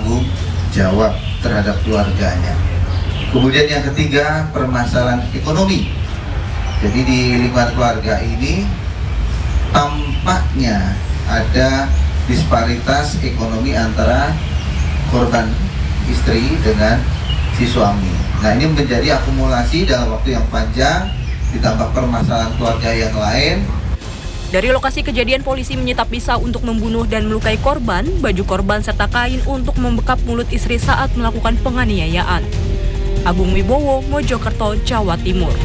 bertanggung jawab terhadap keluarganya. Kemudian yang ketiga, permasalahan ekonomi. Jadi di lingkungan keluarga ini tampaknya ada disparitas ekonomi antara korban istri dengan si suami. Nah, ini menjadi akumulasi dalam waktu yang panjang, ditambah permasalahan keluarga yang lain. Dari lokasi kejadian, polisi menyita pisau untuk membunuh dan melukai korban, baju korban serta kain untuk membekap mulut istri saat melakukan penganiayaan. Agung Wibowo, Mojokerto, Jawa Timur.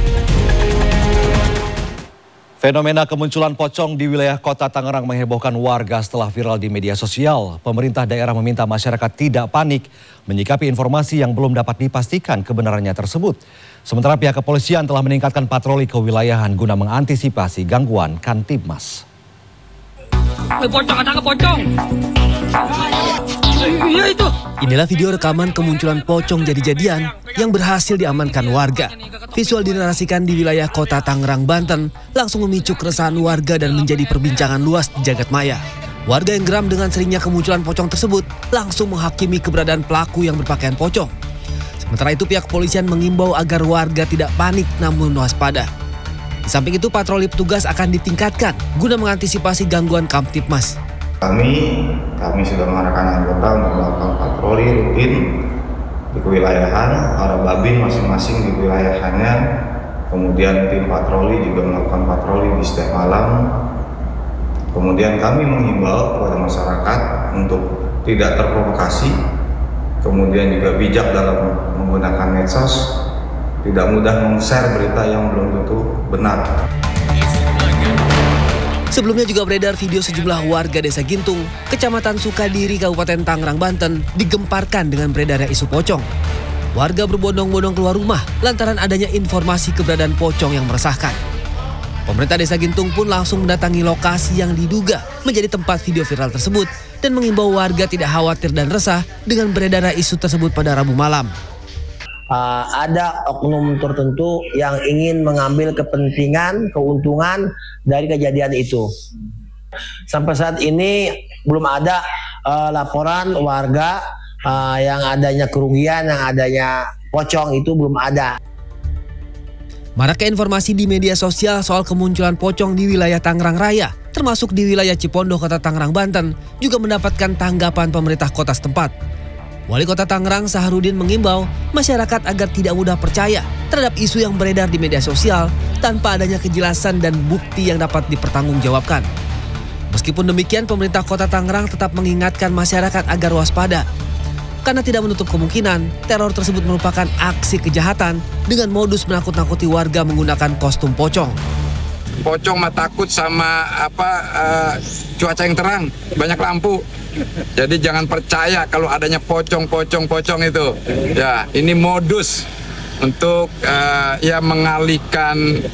Fenomena kemunculan pocong di wilayah kota Tangerang menghebohkan warga setelah viral di media sosial. Pemerintah daerah meminta masyarakat tidak panik menyikapi informasi yang belum dapat dipastikan kebenarannya tersebut. Sementara pihak kepolisian telah meningkatkan patroli kewilayahan guna mengantisipasi gangguan Kamtibmas. Pocong, ada pocong. Iya itu. Inilah video rekaman kemunculan pocong jadi-jadian yang berhasil diamankan warga. Visual dinarasikan di wilayah kota Tangerang, Banten, langsung memicu keresahan warga dan menjadi perbincangan luas di jagat maya. Warga yang geram dengan seringnya kemunculan pocong tersebut langsung menghakimi keberadaan pelaku yang berpakaian pocong. Sementara itu pihak kepolisian mengimbau agar warga tidak panik namun waspada. Di samping itu patroli petugas akan ditingkatkan guna mengantisipasi gangguan Kamtibmas. Kami sudah mengarahkan anggota untuk melakukan patroli rutin di kewilayahan, para babin masing-masing di wilayahannya. Kemudian tim patroli juga melakukan patroli di setiap malam. Kemudian kami menghimbau kepada masyarakat untuk tidak terprovokasi, kemudian juga bijak dalam menggunakan medsos, tidak mudah meng-share berita yang belum tentu benar. Sebelumnya juga beredar video sejumlah warga Desa Gintung, Kecamatan Sukadiri, Kabupaten Tangerang, Banten, digemparkan dengan beredarnya isu pocong. Warga berbondong-bondong keluar rumah lantaran adanya informasi keberadaan pocong yang meresahkan. Pemerintah Desa Gintung pun langsung mendatangi lokasi yang diduga menjadi tempat video viral tersebut dan mengimbau warga tidak khawatir dan resah dengan beredarnya isu tersebut pada Rabu malam. Ada oknum tertentu yang ingin mengambil kepentingan, keuntungan dari kejadian itu. Sampai saat ini belum ada laporan warga yang adanya kerugian, yang adanya pocong itu belum ada. Maraknya informasi di media sosial soal kemunculan pocong di wilayah Tangerang Raya, termasuk di wilayah Cipondoh, Kota Tangerang, Banten, juga mendapatkan tanggapan pemerintah kota setempat. Wali Kota Tangerang Saharudin mengimbau masyarakat agar tidak mudah percaya terhadap isu yang beredar di media sosial tanpa adanya kejelasan dan bukti yang dapat dipertanggungjawabkan. Meskipun demikian, pemerintah Kota Tangerang tetap mengingatkan masyarakat agar waspada. Karena tidak menutup kemungkinan teror tersebut merupakan aksi kejahatan dengan modus menakut-nakuti warga menggunakan kostum pocong. Pocong mah takut sama cuaca yang terang, banyak lampu. Jadi jangan percaya kalau adanya pocong itu. Ya, ini modus untuk mengalihkan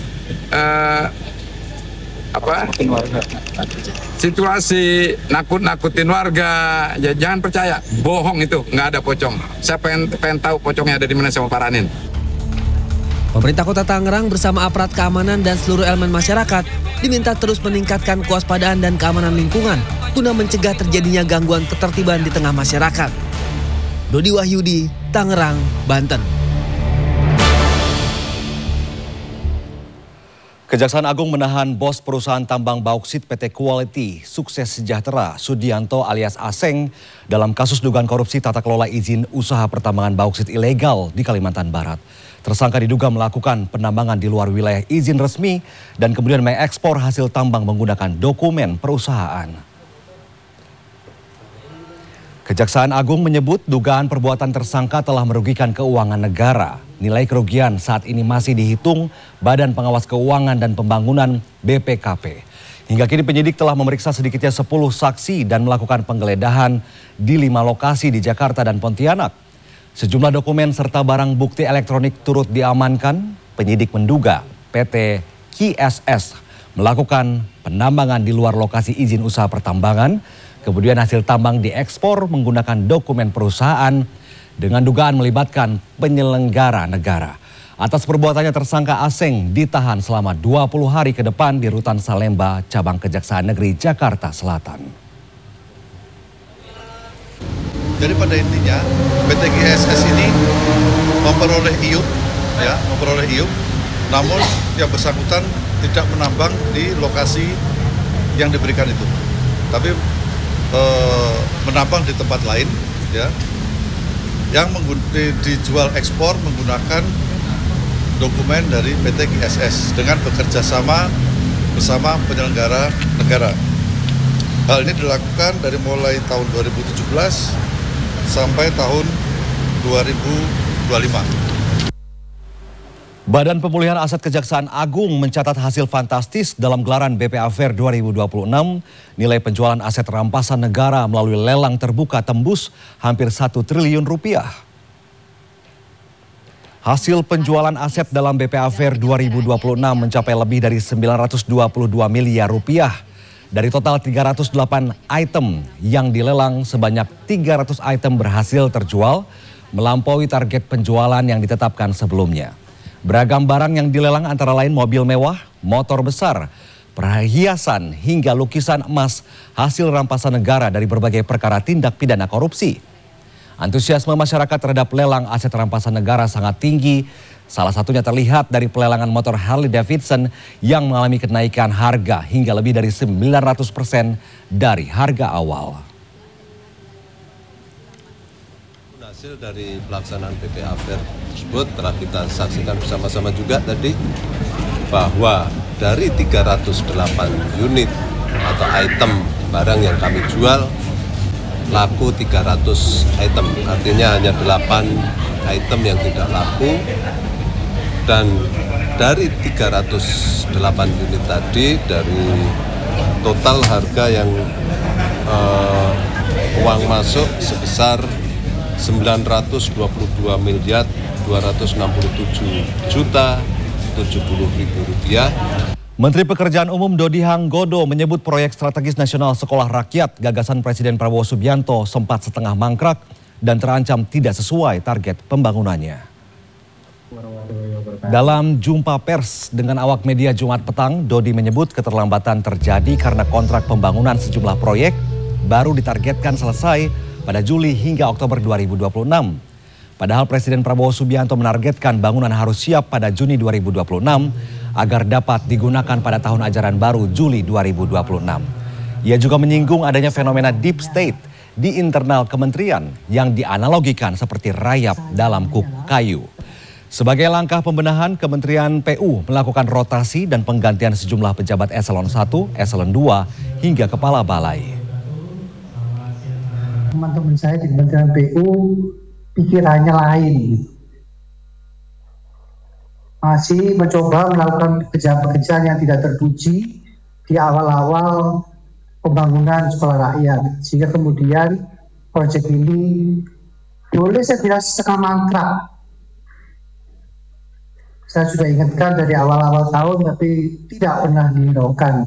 situasi, nakut-nakutin warga. Ya, jangan percaya, bohong itu, nggak ada pocong. Saya pengen tahu pocongnya ada di mana, saya mau paranin. Pemerintah Kota Tangerang bersama aparat keamanan dan seluruh elemen masyarakat diminta terus meningkatkan kewaspadaan dan keamanan lingkungan guna mencegah terjadinya gangguan ketertiban di tengah masyarakat. Dodi Wahyudi, Tangerang, Banten. Kejaksaan Agung menahan bos perusahaan tambang bauksit PT Quality Sukses Sejahtera Sudianto alias Aseng dalam kasus dugaan korupsi tata kelola izin usaha pertambangan bauksit ilegal di Kalimantan Barat. Tersangka diduga melakukan penambangan di luar wilayah izin resmi dan kemudian mengekspor hasil tambang menggunakan dokumen perusahaan. Kejaksaan Agung menyebut dugaan perbuatan tersangka telah merugikan keuangan negara. Nilai kerugian saat ini masih dihitung Badan Pengawas Keuangan dan Pembangunan BPKP. Hingga kini penyidik telah memeriksa sedikitnya 10 saksi dan melakukan penggeledahan di 5 lokasi di Jakarta dan Pontianak. Sejumlah dokumen serta barang bukti elektronik turut diamankan. Penyidik menduga PT KSS melakukan penambangan di luar lokasi izin usaha pertambangan. Kemudian hasil tambang diekspor menggunakan dokumen perusahaan dengan dugaan melibatkan penyelenggara negara. Atas perbuatannya tersangka Aseng ditahan selama 20 hari ke depan di Rutan Salemba, Cabang Kejaksaan Negeri Jakarta Selatan. Jadi pada intinya PT GSS ini memperoleh IUP, namun yang bersangkutan tidak menambang di lokasi yang diberikan itu, tapi menambang di tempat lain, ya, yang dijual ekspor menggunakan dokumen dari PT GSS dengan bekerja sama bersama penyelenggara negara. Hal ini dilakukan dari mulai tahun 2017 sampai tahun 2025. Badan Pemulihan Aset Kejaksaan Agung mencatat hasil fantastis dalam gelaran BPA Fair 2026. Nilai penjualan aset rampasan negara melalui lelang terbuka tembus hampir 1 triliun rupiah. Hasil penjualan aset dalam BPA Fair 2026 mencapai lebih dari 922 miliar rupiah. Dari total 308 item yang dilelang, sebanyak 300 item berhasil terjual, melampaui target penjualan yang ditetapkan sebelumnya. Beragam barang yang dilelang antara lain mobil mewah, motor besar, perhiasan hingga lukisan emas hasil rampasan negara dari berbagai perkara tindak pidana korupsi. Antusiasme masyarakat terhadap lelang aset rampasan negara sangat tinggi. Salah satunya terlihat dari pelelangan motor Harley Davidson yang mengalami kenaikan harga hingga lebih dari 900% dari harga awal. Hasil dari pelaksanaan BPA Fair tersebut telah kita saksikan bersama-sama juga tadi bahwa dari 308 unit atau item barang yang kami jual laku 300 item, artinya hanya 8 item yang tidak laku. Dan dari 308 unit tadi, dari total harga yang uang masuk sebesar 922 miliar 267 juta 70.000 rupiah. Menteri Pekerjaan Umum Dodi Hanggodo menyebut proyek strategis nasional Sekolah Rakyat gagasan Presiden Prabowo Subianto sempat setengah mangkrak dan terancam tidak sesuai target pembangunannya. Dalam jumpa pers dengan awak media Jumat petang, Dodi menyebut keterlambatan terjadi karena kontrak pembangunan sejumlah proyek baru ditargetkan selesai pada Juli hingga Oktober 2026. Padahal Presiden Prabowo Subianto menargetkan bangunan harus siap pada Juni 2026 agar dapat digunakan pada tahun ajaran baru Juli 2026. Ia juga menyinggung adanya fenomena deep state di internal kementerian yang dianalogikan seperti rayap dalam kuk kayu. Sebagai langkah pembenahan, Kementerian PU melakukan rotasi dan penggantian sejumlah pejabat eselon 1, eselon 2, hingga kepala balai. Teman-teman saya di Kementerian PU pikirannya lain. Masih mencoba melakukan pekerjaan-pekerjaan yang tidak terpuji di awal-awal pembangunan sekolah rakyat. Sehingga kemudian proyek ini boleh saya bilang setengah mangkrak. Saya sudah ingatkan dari awal-awal tahun, tapi tidak pernah dihiraukan.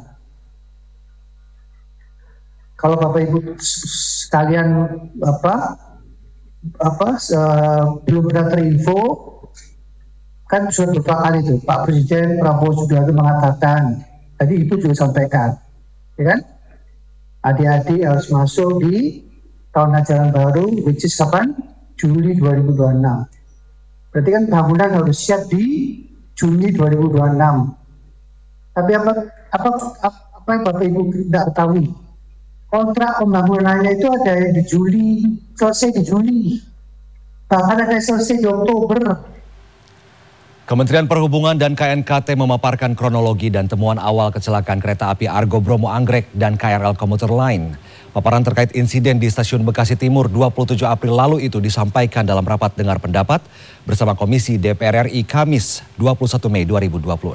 Kalau Bapak Ibu sekalian belum pernah terinfo, kan sudah beberapa kali itu Pak Presiden Prabowo Subianto mengatakan, tadi Ibu juga sampaikan, ya kan? Adik-adik harus masuk di tahun ajaran baru, which is kapan? Juli 2026. Berarti kan bangunan harus siap di Juni 2026. Tapi apa yang Bapak Ibu tidak ketahui? Kontrak pembangunannya itu ada yang di Juli, selesai di Juli. Bahkan ada yang selesai di Oktober. Kementerian Perhubungan dan KNKT memaparkan kronologi dan temuan awal kecelakaan kereta api Argo Bromo Anggrek dan KRL Komuter Line. Paparan terkait insiden di Stasiun Bekasi Timur 27 April lalu itu disampaikan dalam rapat dengar pendapat bersama Komisi DPR RI Kamis 21 Mei 2026.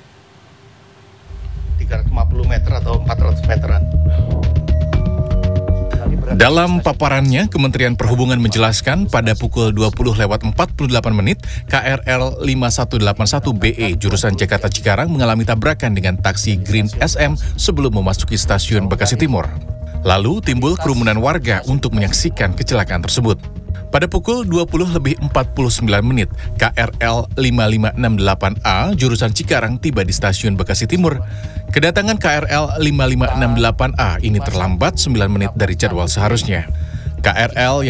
350 meter atau 400 meteran. Dalam paparannya, Kementerian Perhubungan menjelaskan pada pukul 20:48 KRL 5181BE jurusan Jakarta Cikarang mengalami tabrakan dengan taksi Green SM sebelum memasuki Stasiun Bekasi Timur. Lalu timbul kerumunan warga untuk menyaksikan kecelakaan tersebut. Pada pukul 20:49 KRL 5568A jurusan Cikarang tiba di Stasiun Bekasi Timur. Kedatangan KRL 5568A ini terlambat 9 menit dari jadwal seharusnya. KRL